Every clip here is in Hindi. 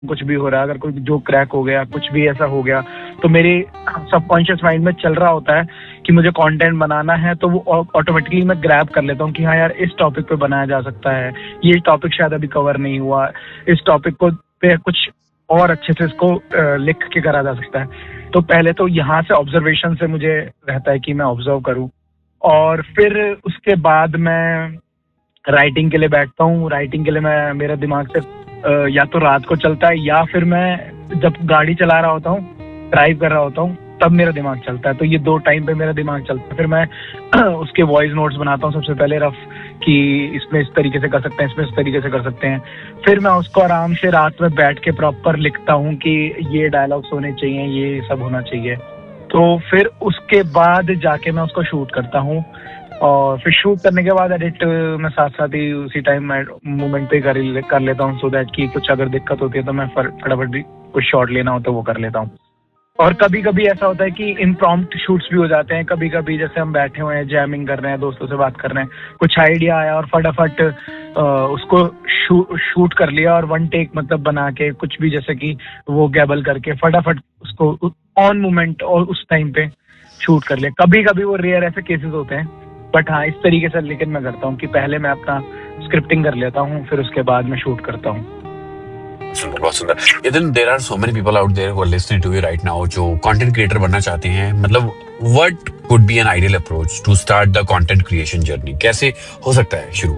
कुछ भी हो रहा है, अगर कोई जो क्रैक हो गया, कुछ भी ऐसा हो गया, तो मेरे सबकॉन्शियस माइंड में चल रहा होता है कि मुझे कंटेंट बनाना है, तो वो ऑटोमेटिकली मैं ग्रैब कर लेता हूँ कि हाँ यार, इस टॉपिक पे बनाया जा सकता है, ये टॉपिक शायद अभी कवर नहीं हुआ, इस टॉपिक को पे कुछ और अच्छे से इसको लिख के करा जा सकता है। तो पहले तो यहाँ से ऑब्जर्वेशन से मुझे रहता है कि मैं ऑब्जर्व करूँ, और फिर उसके बाद मैं राइटिंग के लिए बैठता हूँ। राइटिंग के लिए मैं मेरा दिमाग से या तो रात को चलता है, या फिर मैं जब गाड़ी चला रहा होता हूँ, ड्राइव कर रहा होता हूँ, तब मेरा दिमाग चलता है। तो ये 2 टाइम पे मेरा दिमाग चलता है। फिर मैं उसके वॉइस नोट्स बनाता हूँ सबसे पहले, रफ, कि इसमें इस तरीके से कर सकते हैं, इसमें इस तरीके से कर सकते हैं। फिर मैं उसको आराम से रात में बैठ के प्रॉपर लिखता हूँ कि ये डायलॉग्स होने चाहिए, ये सब होना चाहिए। तो फिर उसके बाद जाके मैं उसको शूट करता हूँ, और फिर शूट करने के बाद एडिट मैं साथ साथ ही उसी टाइम मोमेंट पे कर लेता हूँ, सो दैट कि कुछ अगर दिक्कत होती है तो मैं फटाफट भी कुछ शॉट लेना हो तो वो कर लेता हूँ। और कभी कभी ऐसा होता है कि इम्प्रॉम्प्ट शूट्स भी हो जाते हैं। कभी कभी जैसे हम बैठे हुए हैं, जैमिंग कर रहे हैं, दोस्तों से बात कर रहे हैं, कुछ आइडिया आया और फटाफट उसको शूट कर लिया, और 1 टेक मतलब बना के कुछ भी, जैसे कि वो गैबल करके फटाफट उसको ऑन मोमेंट और उस टाइम पे शूट कर लिया। कभी कभी वो रेयर ऐसे केसेस होते हैं, बट हाँ, इस तरीके से लेकिन मैं करता हूँ कि पहले मैं अपना स्क्रिप्टिंग कर लेता हूँ, फिर उसके बाद मैं शूट करता हूँ। सुंदर, बहुत सुंदर। इधन there are so many people out there who are listening to you right now, जो कंटेंट क्रिएटर बनना चाहते हैं। मतलब what could be an ideal approach to start the content creation journey? कैसे हो सकता है शुरू?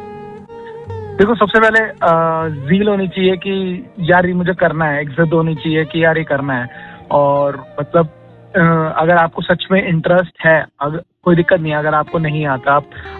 देखो, सबसे पहले ज़ील होनी चाहिए कि यार ये मुझे करना है, एक जिद होनी चाहिए कि यार ये करना है। और मतलब अगर आपको सच में इंटरेस्ट है, अगर कोई दिक्कत नहीं है, अगर आपको नहीं आता,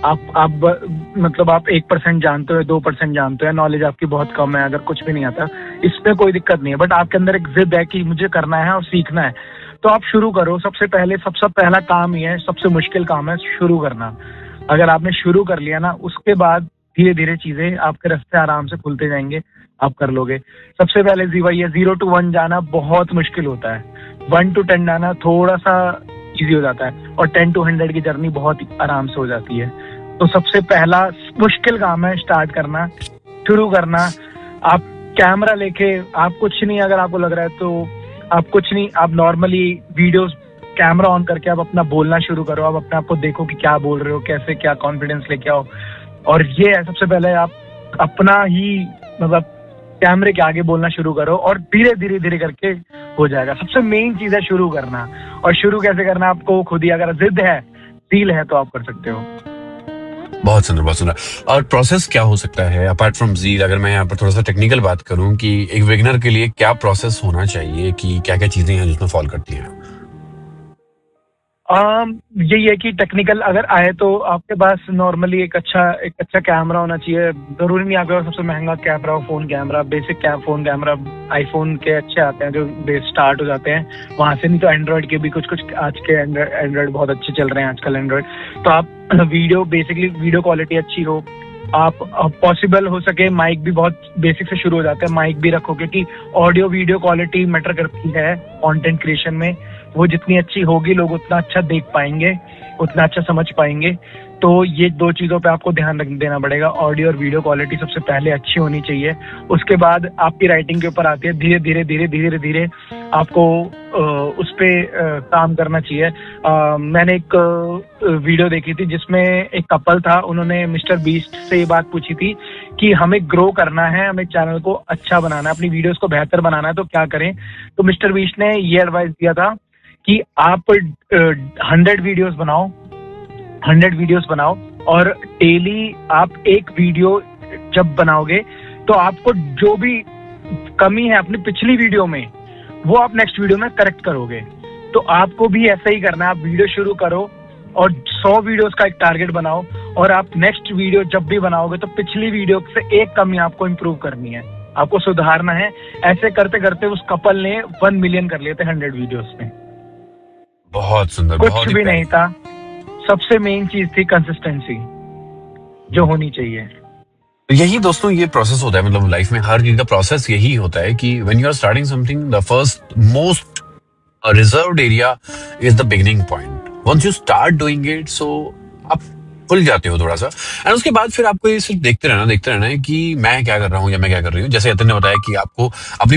मतलब आप 1% जानते हो, 2% जानते हो, नॉलेज आपकी बहुत कम है, अगर कुछ भी नहीं आता, इसमें कोई दिक्कत नहीं है। बट आपके अंदर एक जिद है कि मुझे करना है और सीखना है, तो आप शुरू करो। सबसे पहला काम ही है, सबसे मुश्किल काम है शुरू करना। अगर आपने शुरू कर लिया ना, उसके बाद धीरे धीरे चीजें आपके रास्ते आराम से खुलते जाएंगे, आप कर लोगे। सबसे पहले वही है, 0 to 1 जाना बहुत मुश्किल होता है, 1 to 10 जाना थोड़ा सा इजी हो जाता है, और 10 to 100 की जर्नी बहुत आराम से हो जाती है। तो सबसे पहला मुश्किल काम है स्टार्ट करना, शुरू करना। आप कैमरा लेके, आप कुछ नहीं, अगर आपको लग रहा है तो आप कुछ नहीं, आप नॉर्मली वीडियोस, कैमरा ऑन करके आप अपना बोलना शुरू करो। आप अपने आप को देखो कि क्या बोल रहे हो, कैसे, क्या कॉन्फिडेंस लेके आओ। और ये है, सबसे पहले आप अपना ही मतलब कैमरे के आगे बोलना शुरू करो, और धीरे धीरे धीरे करके हो जाएगा। सबसे मेन चीज है शुरू करना। और शुरू कैसे करना, आपको खुद ही, अगर जिद है, फील है, तो आप कर सकते हो। बहुत सुंदर, बहुत सुंदर। और प्रोसेस क्या हो सकता है अपार्ट फ्रॉम जील? अगर मैं यहाँ पर थोड़ा सा टेक्निकल बात करूँ कि एक बिगिनर के लिए क्या प्रोसेस होना चाहिए, कि क्या क्या चीजें हैं जिसमें फॉलो करती हैं? यही है कि टेक्निकल अगर आए तो आपके पास नॉर्मली एक अच्छा कैमरा होना चाहिए। जरूरी नहीं आपके पास सबसे महंगा कैमरा हो, phone camera, basic phone camera iPhone के अच्छे आते हैं जो बेस स्टार्ट हो जाते हैं वहां से। नहीं तो एंड्रॉइड के भी कुछ आज के एंड्रॉइड बहुत अच्छे चल रहे हैं आजकल एंड्रॉइड। तो आप बेसिकली वीडियो क्वालिटी अच्छी हो, आप पॉसिबल हो सके माइक भी बहुत बेसिक से शुरू हो जाता है, माइक भी रखो, क्योंकि ऑडियो वीडियो क्वालिटी मैटर करती है कंटेंट क्रिएशन में। वो जितनी अच्छी होगी, लोग उतना अच्छा देख पाएंगे, उतना अच्छा समझ पाएंगे। तो ये 2 चीजों पे आपको ध्यान देना पड़ेगा। ऑडियो और वीडियो क्वालिटी सबसे पहले अच्छी होनी चाहिए। उसके बाद आपकी राइटिंग के ऊपर आती है। धीरे धीरे धीरे धीरे धीरे आपको उस पे काम करना चाहिए। मैंने एक वीडियो देखी थी जिसमें एक कपल था, उन्होंने मिस्टर बीस्ट से ये बात पूछी थी कि हमें ग्रो करना है, हमें चैनल को अच्छा बनाना है, अपनी वीडियोस को बेहतर बनाना है, तो क्या करें। तो मिस्टर बीस्ट ने ये एडवाइस दिया था कि आप 100 वीडियोस बनाओ, 100 वीडियोस बनाओ, और डेली आप एक वीडियो जब बनाओगे तो आपको जो भी कमी है अपनी पिछली वीडियो में, वो आप नेक्स्ट वीडियो में करेक्ट करोगे। तो आपको भी ऐसा ही करना है। आप वीडियो शुरू करो और 100 वीडियोस का एक टारगेट बनाओ, और आप नेक्स्ट वीडियो जब भी बनाओगे तो पिछली वीडियो से एक कमी आपको इम्प्रूव करनी है, आपको सुधारना है। ऐसे करते करते उस कपल ने 1 मिलियन कर लिए थे 100 वीडियोस में। बहुत सुंदर, कुछ बहुत ही भी नहीं प्यारी। था, सबसे मेन चीज थी कंसिस्टेंसी जो होनी चाहिए। तो यही दोस्तों ये प्रोसेस होता है, मतलब लाइफ में हर चीज का प्रोसेस यही होता है कि when you are starting something, the first most reserved area is the beginning point. Once you start doing it, सो आप खुल जाते हो थोड़ा सा। एंड उसके बाद फिर आपको ये सिर्फ देखते रहना है कि मैं क्या कर रहा हूँ या मैं क्या कर रही हूँ। जैसे यतिन ने बताया कि आपको अपनी